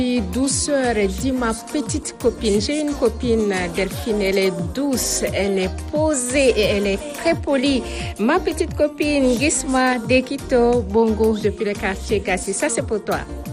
Douceur, dis ma petite copine. J'ai une copine, Delphine, elle est douce, elle est posée et elle est très polie. Ma petite copine, Gisma Dekito Bongo depuis le quartier Gassi. Ça, c'est pour toi.